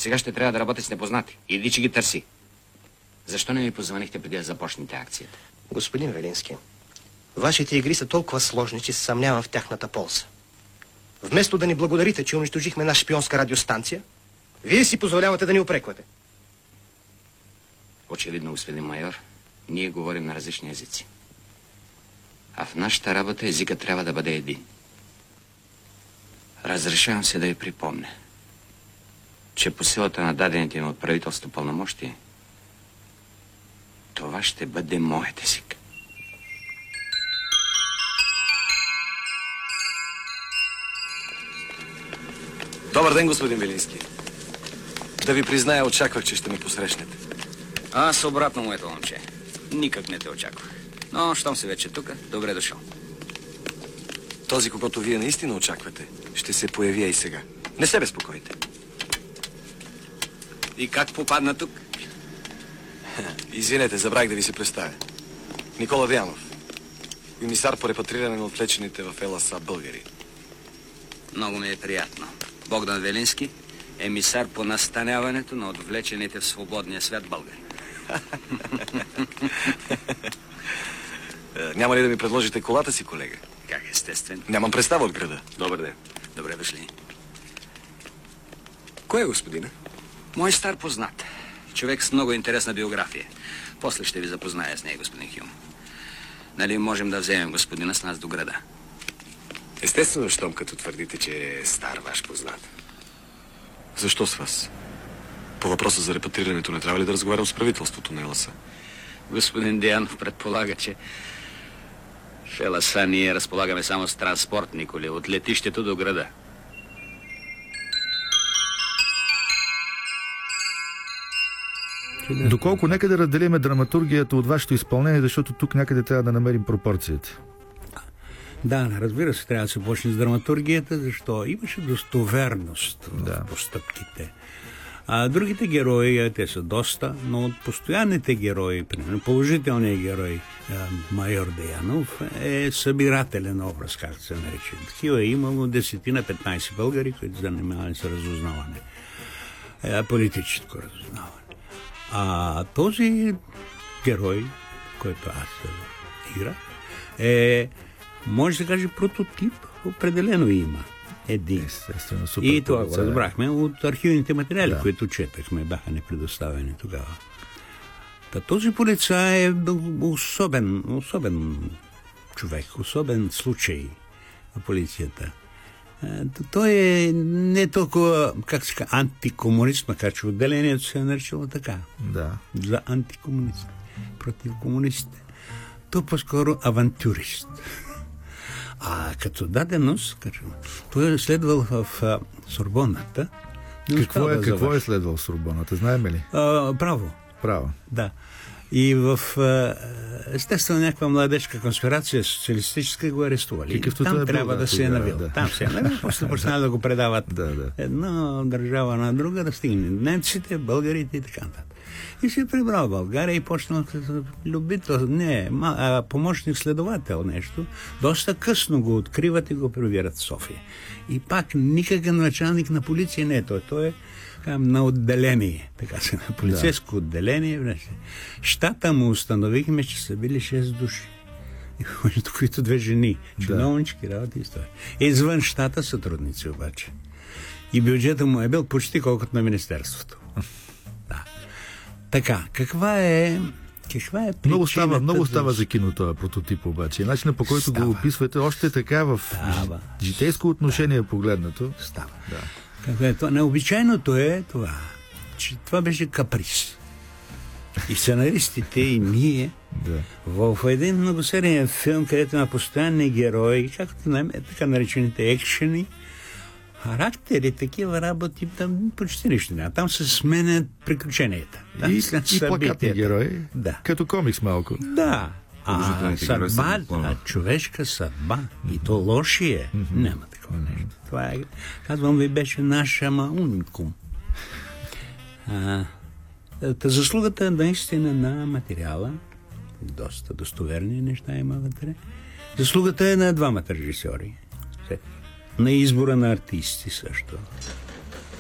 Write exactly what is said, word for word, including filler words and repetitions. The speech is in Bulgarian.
Сега ще трябва да работи с непознати. Иди, че ги търси. Защо не ми позвонихте преди да започнете акцията? Господин Велински, вашите игри са толкова сложни, че се съмнявам в тяхната полза. Вместо да ни благодарите, че унищожихме наша шпионска радиостанция, вие си позволявате да ни упреквате. Очевидно, господин майор, ние говорим на различни езици. А в нашата работа езика трябва да бъде един. Разрешавам се да ви припомня, че по силата на дадените ми от правителство пълномощия, това ще бъде моят език. Добър ден, господин Велински. Да ви призная, очаквах, че ще ме посрещнете. Аз обратно, моето момче. Никак не те очаквах. Но, щом си вече тук, добре дошъл. Този, когото вие наистина очаквате, ще се появи и сега. Не се безпокойте. И как попадна тук? Извинете, забравих да ви се представя. Никола Вянов. Комисар по репатриране на отвлечените в ЕЛАСА българи. Много ми е приятно. Богдан Велински, емисар по настаняването на отвлечените в свободния свят българи. Няма ли да ми предложите колата си, колега? Как естествено? Нямам представа от града. Добър ден. Добре дошли. Кой е господина? Мой стар познат. Човек с много интересна биография. После ще ви запозная с нея, господин Хюм. Нали можем да вземем господина с нас до града? Естествено, щом като твърдите, че е стар ваш познат. Защо с вас? По въпроса за репатрирането не трябва ли да разговарям с правителството на ЕЛАСА? Господин Дианов предполага, че в ЕЛАСА ние разполагаме само с транспортни коли от летището до града. Доколко нека да разделиме драматургията от вашето изпълнение, защото тук някъде трябва да намерим пропорцията. Да, разбира се, трябва да се почне с драматургията, защо имаше достоверност в да. постъпките. А другите герои, те са доста, но от постоянните герои, примерно положителният герой майор Деянов е събирателен образ, както се нарича. Такива е имало десетина-петнайсет българи, които занимавали с разузнаване. Политическо разузнаване. А този герой, който аз игра, е, може да каже, прототип, определено има. Един. Естествено, супер. И това го разбрахме от архивните материали, да. които четахме, бяха непредоставени тогава. Та този полицай е особен, особен човек, особен случай на полицията. Той е не толкова, как се казва, антикомунист, макар че отделението се е наричало така. Да. За антикомунист. Против комунистите. Той по-скоро авантюрист. А като даденост, като... той е следвал в а, Сорбоната. Какво е, какво е следвал в Сорбоната, знаем ли? А, право. Право. Да. И в естествено някаква младежка конспирация социалистическа го арестували. Какъвто там е трябва бил, да се е навил. Да. Там се е навил, после почнали да го предават да, да. една държава на друга, да стигне немците, българите и така нататък. И се прибрал в България и почнал като любител, не, а, помощник следовател нещо. Доста късно го откриват и го прибират в София. И пак никакъв началник на полиция не е той. Той е на отделение, така се на полицейско да. отделение. Щата му установихме, че са били шест души. Между които две жени. Чиновнички, работи и история. Извън щата сътрудници обаче. И бюджета му е бил почти колкото на министерството. Да. Така, каква е... Каква е много става, много да... става за кино този прототип обаче. Начинът, по който става. го описвате, още така в става. житейско отношение погледнато. Става. Да. Какво е това? Необичайното е това, че това беше каприз. И сценаристите, и ние, да. в един многосериен филм, където има постоянни герои, както така наречените екшени, характери, такива работи, там почти нищо няма. Там се сменят приключенията. Да, и, и плакатни герои, да. като комикс малко. Да. А съдба, а човешка съдба, и то лошие, mm-hmm. няма такова нещо. Това е, казвам ви, беше наша уникум. Та заслугата наистина на материала, доста достоверни неща има вътре. Заслугата е на двамата режисьори. На избора на артисти също.